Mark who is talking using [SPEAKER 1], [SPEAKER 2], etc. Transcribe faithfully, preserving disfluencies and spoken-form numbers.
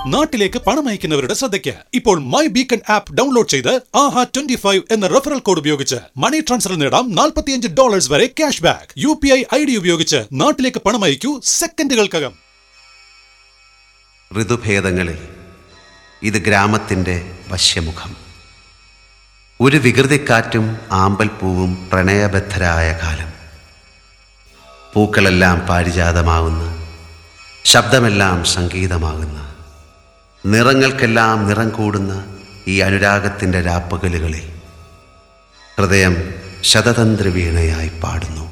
[SPEAKER 1] നാട്ടിലേക്ക് പണം അയക്കുന്നവരുടെ ശ്രദ്ധയ്ക്ക് ഇപ്പോൾ മൈ ബീക്കൺ ആപ്പ് ഡൗൺലോഡ് ചെയ്ത് ആഹ ട്വന്റി ഫൈവ് എന്ന റെഫറൽ കോഡ് ഉപയോഗിച്ച് മണി ട്രാൻസ്ഫർ നേടാം നാൽപ്പത്തിയഞ്ച് ഡോളേഴ്സ് വരെ cash back. U P I I D ഉപയോഗിച്ച് നാട്ടിലേക്ക് പണം അയക്കൂ സെക്കൻഡുകൾക്കകം.
[SPEAKER 2] ഋതുഭേദങ്ങളിൽ ഇത് ഗ്രാമത്തിൻ്റെ വശ്യമുഖം. ഒരു വികൃതിക്കാറ്റും ആമ്പൽപ്പൂവും പ്രണയബദ്ധരായ കാലം. പൂക്കളെല്ലാം പാരിജാതമാകുന്ന, ശബ്ദമെല്ലാം സംഗീതമാകുന്ന, നിറങ്ങൾക്കെല്ലാം നിറം കൂടുന്ന ഈ അനുരാഗത്തിൻ്റെ രാപ്പകലുകളിൽ ഹൃദയം ശതതന്ത്ര വീണയായി പാടുന്നു.